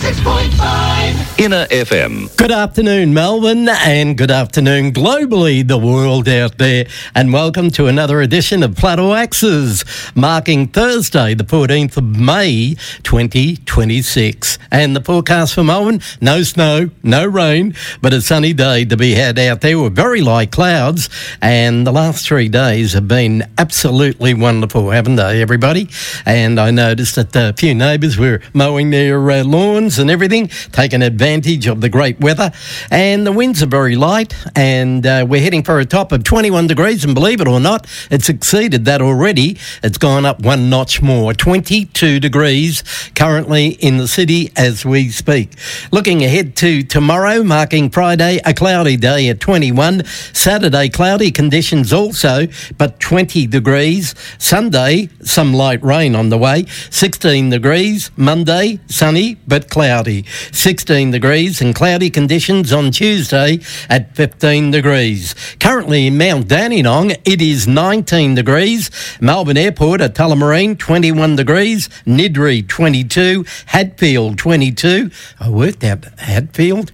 96.5 Inner FM. Good afternoon, Melbourne, and good afternoon globally, the world out there, and welcome to another edition of Plateau Axes, marking Thursday, the 14th of May, 2026. And the forecast for Melbourne, no snow, no rain, but a sunny day to be had out there with very light clouds, and the last 3 days have been absolutely wonderful, haven't they, everybody? And I noticed that a few neighbours were mowing their lawns and everything, taking advantage of the great weather, and the winds are very light, and we're heading for a top of 21 degrees, and believe it or not, it's exceeded that already. It's gone up one notch more, 22 degrees currently in the city as we speak. Looking ahead to tomorrow, marking Friday, a cloudy day at 21, Saturday cloudy conditions also, but 20 degrees, Sunday some light rain on the way, 16 degrees, Monday sunny but cloudy, 16 degrees and cloudy conditions on Tuesday at 15 degrees. Currently in Mount Dandenong, it is 19 degrees. Melbourne Airport at Tullamarine, 21 degrees. Nidri, 22. Hatfield, 22. I worked out Hatfield.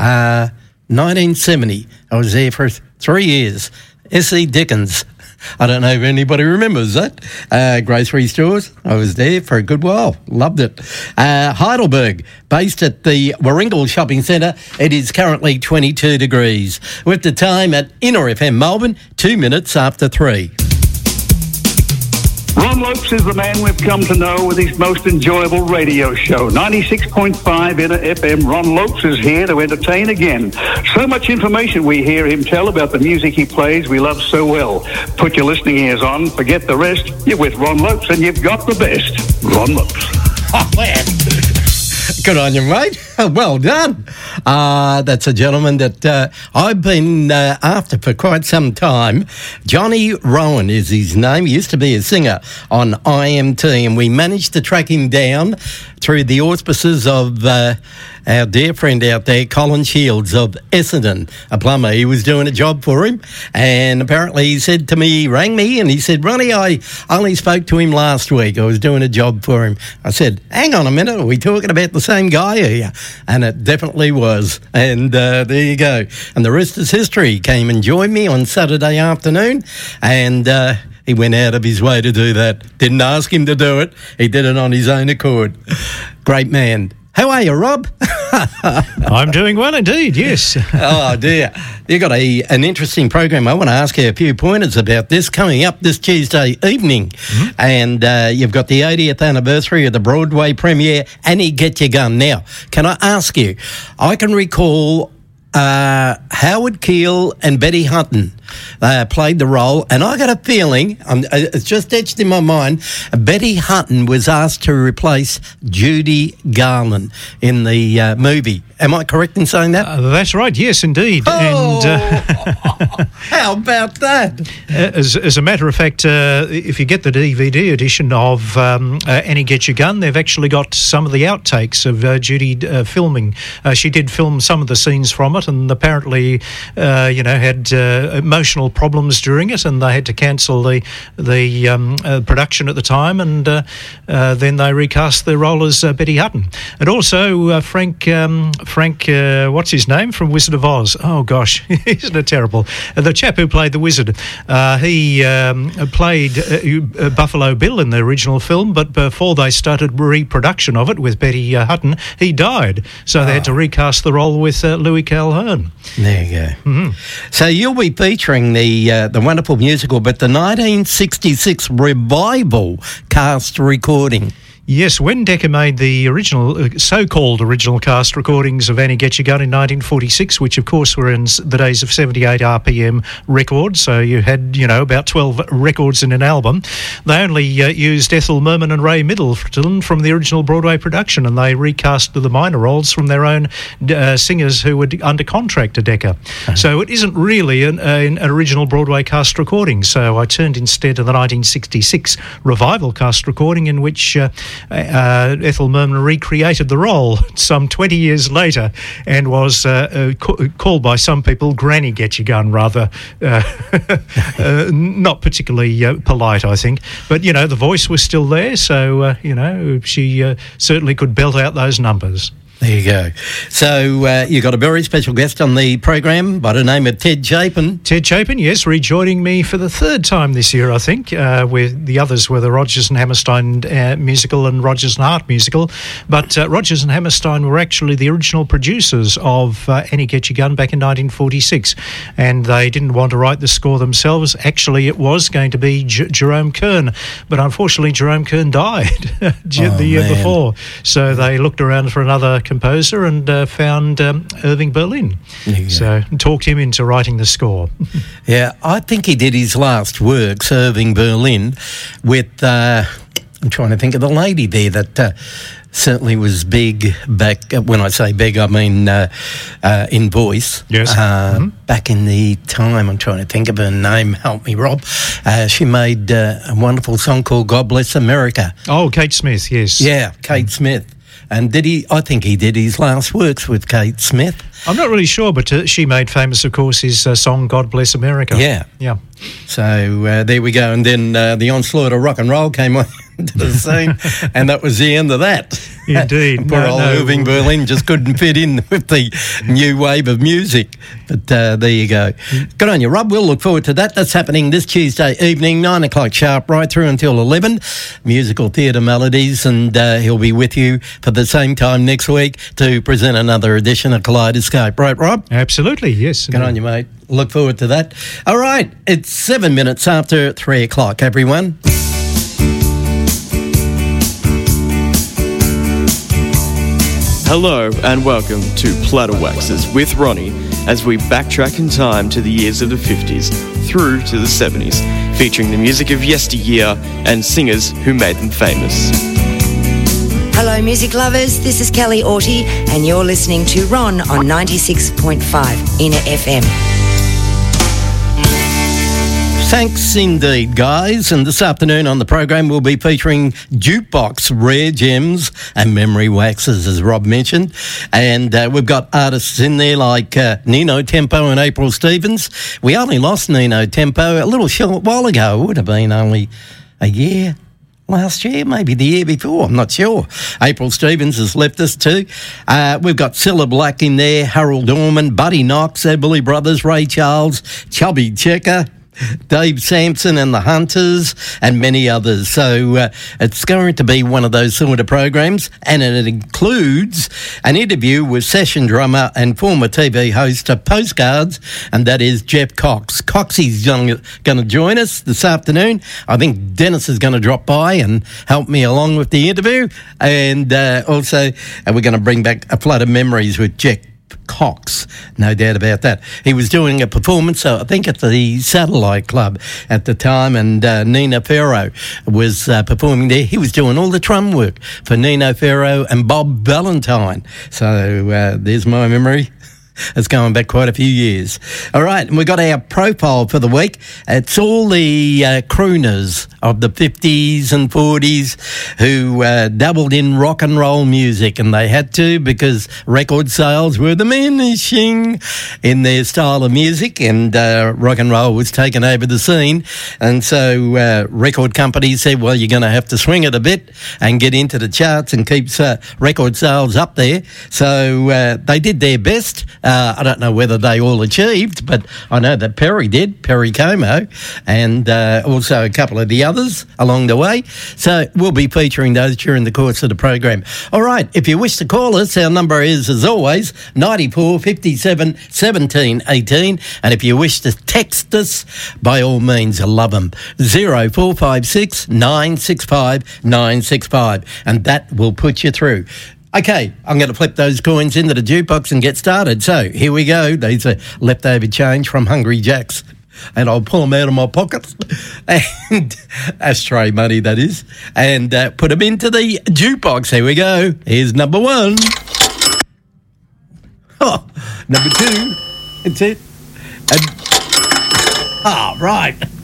1970. I was there for 3 years. S.E. Dickens. I don't know if anybody remembers that. Grocery stores. I was there for a good while. Loved it. Heidelberg, based at the Warringal Shopping Centre, it is currently 22 degrees. With the time at Inner FM Melbourne, 2 minutes after 3. Ron Lopes is the man we've come to know with his most enjoyable radio show. 96.5 Inner FM. Ron Lopes is here to entertain again. So much information we hear him tell about the music he plays we love so well. Put your listening ears on, forget the rest. You're with Ron Lopes and you've got the best. Ron Lopes. Oh, man. Good on you, mate. Well done. That's a gentleman that I've been after for quite some time. Johnny Rowan is his name. He used to be a singer on IMT, and we managed to track him down through the auspices of our dear friend out there, Colin Shields of Essendon, a plumber. He was doing a job for him, and apparently he said to me, he rang me, and he said, Ronnie, I only spoke to him last week. I was doing a job for him. I said, hang on a minute, are we talking about the same guy here? And it definitely was. And there you go. And the rest is history. He came and joined me on Saturday afternoon, and he went out of his way to do that. Didn't ask him to do it. He did it on his own accord. Great man. How are you, Rob? I'm doing well indeed, yes. Oh, dear. You've got an interesting program. I want to ask you a few pointers about this coming up this Tuesday evening. Mm-hmm. And you've got the 80th anniversary of the Broadway premiere, Annie Get Your Gun. Now, can I ask you, I can recall Howard Keel and Betty Hutton played the role, and I got a feeling, it's just etched in my mind, Betty Hutton was asked to replace Judy Garland in the movie. Am I correct in saying that? That's right, yes, indeed. Oh, and, how about that? As a matter of fact, if you get the DVD edition of Annie Get Your Gun, they've actually got some of the outtakes of Judy filming. She did film some of the scenes from it, and apparently, had emotional problems during it, and they had to cancel the production at the time, and then they recast the role as Betty Hutton. And also Frank, what's his name, from Wizard of Oz? Oh gosh, isn't it terrible? The chap who played the wizard, he played Buffalo Bill in the original film, but before they started reproduction of it with Betty Hutton, he died, so they had to recast the role with Louis Calhern. There you go. Mm-hmm. So you'll be featuring the wonderful musical, but the 1966 revival cast recording. Yes, when Decca made the original, so-called original cast recordings of Annie Get Your Gun in 1946, which of course were in the days of 78 RPM records, so you had, about 12 records in an album, they only used Ethel Merman and Ray Middleton from the original Broadway production, and they recast the minor roles from their own singers who were under contract to Decca. Uh-huh. So it isn't really an original Broadway cast recording, so I turned instead to the 1966 revival cast recording in which Ethel Merman recreated the role some 20 years later and was called by some people Granny Get Your Gun, rather not particularly polite, I think. But, the voice was still there, so, she certainly could belt out those numbers. There you go. So you got a very special guest on the program by the name of Ted Chapin. Ted Chapin, yes, rejoining me for the third time this year, I think. Where the others were the Rodgers and Hammerstein musical and Rodgers and Hart musical. But Rodgers and Hammerstein were actually the original producers of Annie Get Your Gun back in 1946. And they didn't want to write the score themselves. Actually, it was going to be Jerome Kern. But unfortunately, Jerome Kern died the year before. So they looked around for another composer and found Irving Berlin. So talked him into writing the score. Yeah, I think he did his last works, Irving Berlin, with, I'm trying to think of the lady there that certainly was big back, when I say big, I mean in voice. Yes. Back in the time, I'm trying to think of her name, help me, Rob. She made a wonderful song called God Bless America. Oh, Kate Smith, yes. Yeah, Kate Smith. And I think he did his last works with Kate Smith. I'm not really sure, but she made famous, of course, his song God Bless America. Yeah. Yeah. So there we go. And then the onslaught of rock and roll came on into the scene, and that was the end of that. Indeed. Poor old Irving Berlin just couldn't fit in with the new wave of music. But there you go. Good on you, Rob. We'll look forward to that. That's happening this Tuesday evening, 9 o'clock sharp, right through until 11. Musical theatre melodies, and he'll be with you for the same time next week to present another edition of Kaleidoscope. Right, Rob? Absolutely, yes. Good on you, mate. Look forward to that. All right, it's 7 minutes after 3 o'clock, everyone. Hello and welcome to Platter Waxes with Ronnie as we backtrack in time to the years of the 50s through to the 70s, featuring the music of yesteryear and singers who made them famous. Hello music lovers, this is Kelly Orty and you're listening to Ron on 96.5 Inner FM. Thanks indeed, guys. And this afternoon on the program, we'll be featuring Jukebox, Rare Gems and Memory Waxes, as Rob mentioned. And we've got artists in there like Nino Tempo and April Stevens. We only lost Nino Tempo a little short while ago. It would have been only a year. Last year, maybe the year before, I'm not sure. April Stevens has left us too. We've got Cilla Black in there, Harold Orman, Buddy Knox, Everly Brothers, Ray Charles, Chubby Checker, Dave Sampson and the Hunters, and many others. So it's going to be one of those sort of programs, and it includes an interview with session drummer and former TV host of Postcards, and that is Jeff Cox. Coxie's going to join us this afternoon. I think Dennis is going to drop by and help me along with the interview, and also we're going to bring back a flood of memories with Jeff Cox, no doubt about that. He was doing a performance, I think, at the Satellite Club at the time, and Nina Ferro was performing there. He was doing all the drum work for Nino Ferro and Bob Valentine. So there's my memory. It's going back quite a few years. All right, and we've got our profile for the week. It's all the crooners of the 50s and 40s who dabbled in rock and roll music, and they had to because record sales were diminishing in their style of music, and rock and roll was taking over the scene. And so record companies said, well, you're going to have to swing it a bit and get into the charts and keep record sales up there. So they did their best. I don't know whether they all achieved, but I know that Perry did, Perry Como, and also a couple of the others along the way. So we'll be featuring those during the course of the program. All right, if you wish to call us, our number is, as always, 94 57 17 18. And if you wish to text us, by all means, I love them, 0456 965 965. And that will put you through. Okay, I'm going to flip those coins into the jukebox and get started. So here we go. These are leftover change from Hungry Jack's. And I'll pull them out of my pockets, and ashtray money, that is, and put them into the jukebox. Here we go. Here's number one. Oh, number two. That's it. And, right.